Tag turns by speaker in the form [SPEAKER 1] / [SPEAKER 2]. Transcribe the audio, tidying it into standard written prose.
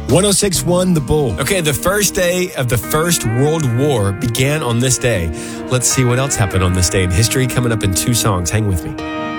[SPEAKER 1] 1061 The Bull.
[SPEAKER 2] Okay, the first day of the First World War began on this day. Let's see what else happened on this day in history coming up in 2 songs. Hang with me.